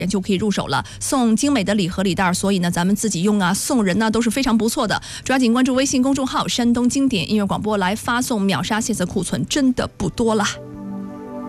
就可以入手了，送精美的礼盒礼袋，所以呢，咱们自己用啊，送人呢都是非常不错的。抓紧关注微信公众号“山东经典音乐广播”来发送，秒杀，谢谢库存真的不多了。